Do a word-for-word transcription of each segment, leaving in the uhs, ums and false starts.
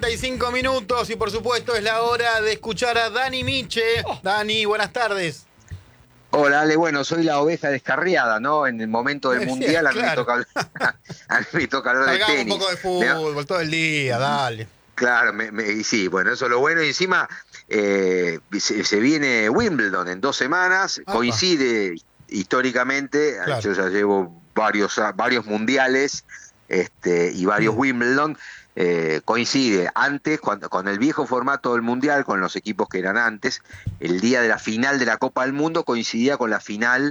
cuarenta y cinco minutos y por supuesto es la hora de escuchar a Dani Miche. Oh. Dani, buenas tardes. Hola, Ale, bueno, soy la oveja descarriada, ¿no? En el momento del mundial a mí, claro. me toca, a mí me toca hablar de tenis. Un poco de fútbol me... todo el día, dale. Claro, me, me, y sí, bueno, eso es lo bueno. Y encima eh, se, se viene Wimbledon en dos semanas, Apa. coincide históricamente, claro. Yo ya llevo varios, varios mundiales este, y varios mm. Wimbledon. Eh, coincide antes, cuando, con el viejo formato del Mundial, con los equipos que eran antes, el día de la final de la Copa del Mundo coincidía con la final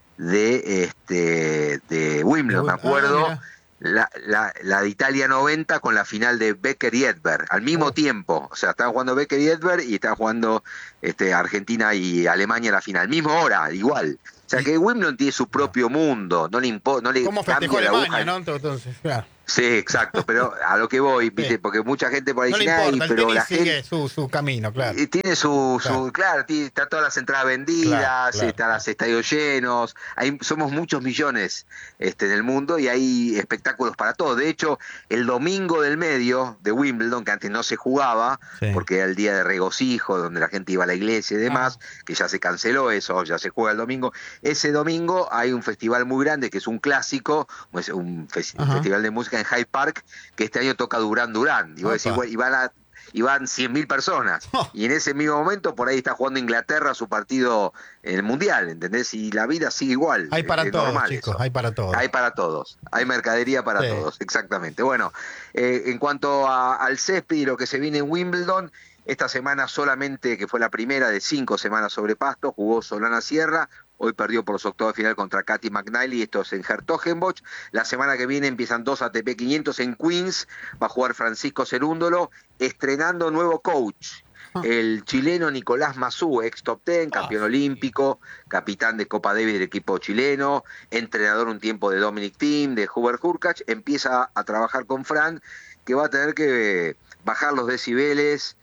de, este, de Wimbledon, me acuerdo, ah, la, la, la de Italia noventa con la final de Becker y Edberg, al mismo oh. tiempo, o sea, estaban jugando Becker y Edberg y estaban jugando este, Argentina y Alemania la final, misma hora, igual. O sea, que Wimbledon tiene su propio mundo, no le impo, no le ¿Cómo festejó Alemania, no? Entonces, claro. Sí, exacto, pero a lo que voy, ¿viste? Sí. Porque mucha gente por ahí no dice, le importa, pero el la sigue gente su, su camino, claro. Tiene su, su claro, claro tiene, está todas las entradas vendidas, claro, claro, están los estadios llenos, hay, somos muchos millones este, en el mundo y hay espectáculos para todos. De hecho, el domingo del medio de Wimbledon, que antes no se jugaba, sí. porque era el día de regocijo, donde la gente iba a la iglesia y demás, ah. que ya se canceló eso, ya se juega el domingo. Ese domingo hay un festival muy grande que es un clásico, un, fes un festival de música en Hyde Park, que este año toca Durán Durán. Y, decís, bueno, y van a y van cien mil personas. Oh. Y en ese mismo momento por ahí está jugando Inglaterra su partido en el Mundial, ¿entendés? Y la vida sigue igual. Hay para todos, normal, chicos, eso. hay para todos. Hay para todos. Hay mercadería para sí. todos, exactamente. Bueno, eh, en cuanto a, al césped y lo que se viene en Wimbledon, esta semana solamente, que fue la primera de cinco semanas sobre pasto, jugó Solana Sierra. Hoy perdió por su octavo de final contra Katy McNally, esto es en Hertogenbosch. La semana que viene empiezan dos A T P quinientos en Queens, va a jugar Francisco Cerúndolo, estrenando nuevo coach. El chileno Nicolás Massú, ex top ten, campeón oh, olímpico, capitán de Copa Davis del equipo chileno, entrenador un tiempo de Dominic Thiem, de Hubert Hurkacz, empieza a trabajar con Fran, que va a tener que bajar los decibeles,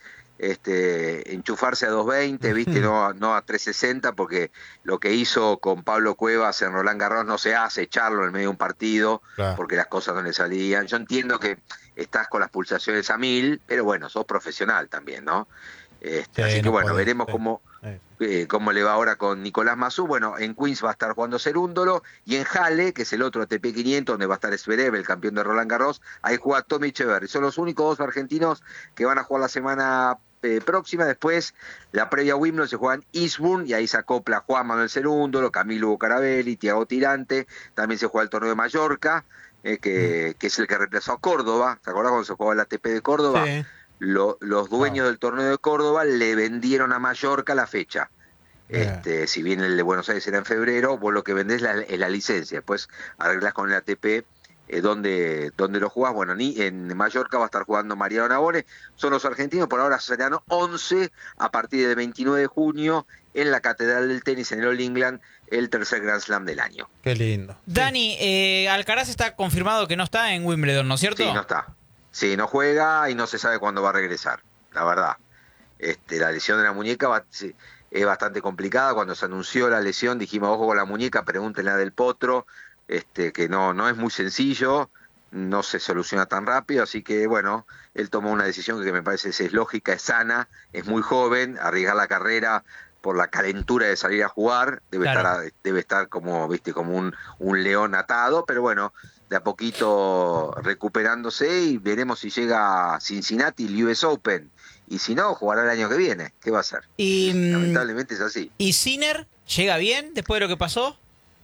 Este, enchufarse a doscientos veinte, viste, no, no a trescientos sesenta, porque lo que hizo con Pablo Cuevas en Roland Garros no se hace, echarlo en medio de un partido, claro. porque las cosas no le salían. Yo entiendo que estás con las pulsaciones a mil, pero bueno, sos profesional también, ¿no? Este, sí, así que no bueno, puede, veremos sí. cómo, eh, cómo le va ahora con Nicolás Massú. Bueno, en Queens va a estar jugando Cerúndolo, y en Halle, que es el otro A T P quinientos, donde va a estar Zverev, el campeón de Roland Garros, ahí juega Tommy Echeverry. Son los únicos dos argentinos que van a jugar la semana eh, próxima. Después, la previa Wimbledon se juega en Eastbourne, y ahí se acopla Juan Manuel Cerúndolo, Camilo Bucarabelli, Thiago Tirante. También se juega el torneo de Mallorca, eh, que, que es el que reemplazó a Córdoba. ¿Te acordás cuando se jugaba el A T P de Córdoba? Sí. Lo, los dueños oh. del torneo de Córdoba le vendieron a Mallorca la fecha. Yeah. Este, si bien el de Buenos Aires era en febrero, vos lo que vendés es la, es la licencia. Después arreglás con el A T P eh, donde, donde lo jugás. Bueno, ni, en Mallorca va a estar jugando Mariano Navone. Son los argentinos, por ahora serán once a partir del veintinueve de junio en la Catedral del Tenis en el All England, el tercer Grand Slam del año. Qué lindo. Dani, eh, Alcaraz está confirmado que no está en Wimbledon, ¿no es cierto? Sí, no está. Sí, no juega y no se sabe cuándo va a regresar, la verdad. Este, la lesión de la muñeca va, sí, es bastante complicada. Cuando se anunció la lesión dijimos, ojo con la muñeca, pregúntenle a Del Potro, este, que no, no es muy sencillo, no se soluciona tan rápido, así que bueno, él tomó una decisión que me parece es lógica, es sana, es muy joven, arriesgar la carrera por la calentura de salir a jugar, debe claro. estar debe estar como, viste, como un, un león atado, pero bueno, de a poquito recuperándose, y veremos si llega a Cincinnati, el U S Open, y si no, jugará el año que viene. ¿Qué va a hacer? Y, lamentablemente es así. ¿Y Sinner llega bien después de lo que pasó?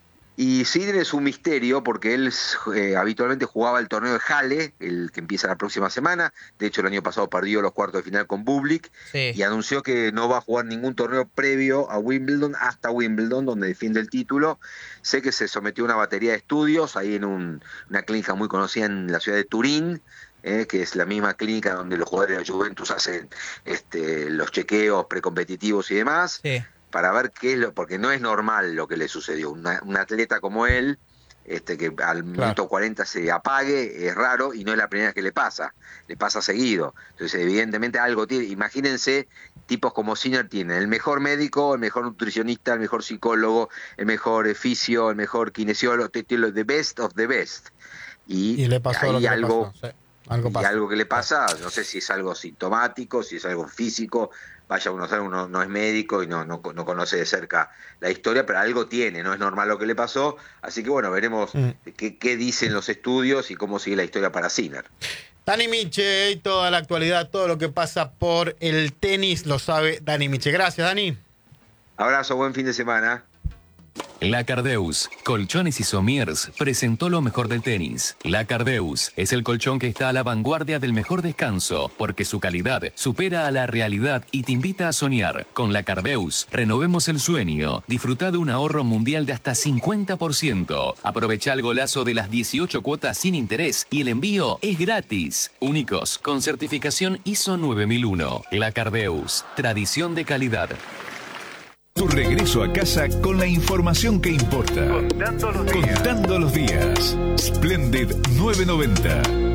Y Sinner es un misterio, porque él eh, habitualmente jugaba el torneo de Halle, el que empieza la próxima semana. De hecho, el año pasado perdió los cuartos de final con Bublik, sí. y anunció que no va a jugar ningún torneo previo a Wimbledon hasta Wimbledon, donde defiende el título. Sé que se sometió a una batería de estudios ahí en un, una clínica muy conocida en la ciudad de Turín, eh, que es la misma clínica donde los jugadores de la Juventus hacen este, los chequeos precompetitivos y demás. Sí. Para ver qué es lo, porque no es normal lo que le sucedió. Una, un atleta como él, este, que al claro. minuto cuarenta se apague, es raro, y no es la primera vez que le pasa, le pasa seguido. Entonces, evidentemente algo tiene. Imagínense, tipos como Sinner tienen el mejor médico, el mejor nutricionista, el mejor psicólogo, el mejor fisio, el mejor kinesiólogo, the best of the best. Y, y le pasó ahí lo que algo, le pasó, sí. Algo pasa. Y algo que le pasa, no sé si es algo sintomático, si es algo físico, vaya uno a saber, uno no es médico y no, no, no conoce de cerca la historia, pero algo tiene, no es normal lo que le pasó, así que bueno, veremos mm. qué, qué dicen los estudios y cómo sigue la historia para Sinner. Dani Miche, y toda la actualidad, todo lo que pasa por el tenis lo sabe Dani Miche. Gracias, Dani. Abrazo, buen fin de semana. La Cardeus, Colchones y Somiers, presentó lo mejor del tenis. La Cardeus es el colchón que está a la vanguardia del mejor descanso, porque su calidad supera a la realidad y te invita a soñar. Con La Cardeus, renovemos el sueño. Disfruta de un ahorro mundial de hasta cincuenta por ciento. Aprovecha el golazo de las dieciocho cuotas sin interés y el envío es gratis. Únicos, con certificación I S O nueve mil uno. La Cardeus, tradición de calidad. Tu regreso a casa con la información que importa. Contando los días. Contando los días. Splendid nueve noventa.